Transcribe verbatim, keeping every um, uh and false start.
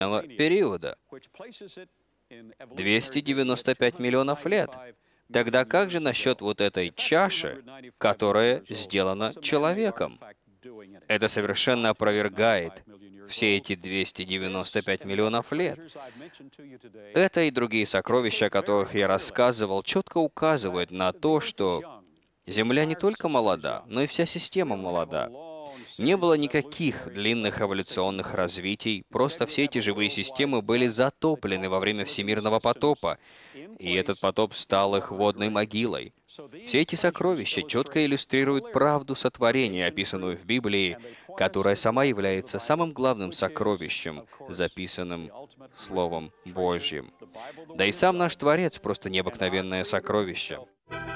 периода. двести девяносто пять миллионов лет. Тогда как же насчет вот этой чаши, которая сделана человеком? Это совершенно опровергает все эти двести девяносто пять миллионов лет. Это и другие сокровища, о которых я рассказывал, четко указывают на то, что Земля не только молода, но и вся система молода. Не было никаких длинных эволюционных развитий, просто все эти живые системы были затоплены во время всемирного потопа, и этот потоп стал их водной могилой. Все эти сокровища четко иллюстрируют правду сотворения, описанную в Библии, которая сама является самым главным сокровищем, записанным Словом Божьим. Да и сам наш Творец просто необыкновенное сокровище.